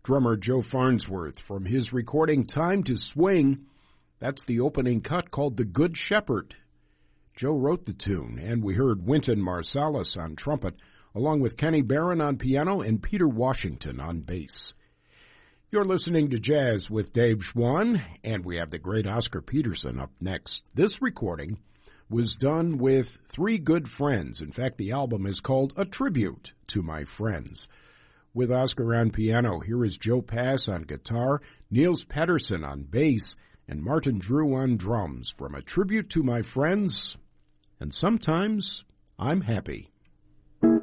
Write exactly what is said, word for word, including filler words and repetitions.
drummer Joe Farnsworth from his recording Time to Swing. That's the opening cut called The Good Shepherd. Joe wrote the tune, and we heard Wynton Marsalis on trumpet, along with Kenny Barron on piano and Peter Washington on bass. You're listening to Jazz with Dave Schwann, and we have the great Oscar Peterson up next. This recording was done with three good friends. In fact, the album is called A Tribute to My Friends. With Oscar on piano, here is Joe Pass on guitar, Niels Pettersson on bass, and Martin Drew on drums from A Tribute to My Friends. And sometimes I'm happy.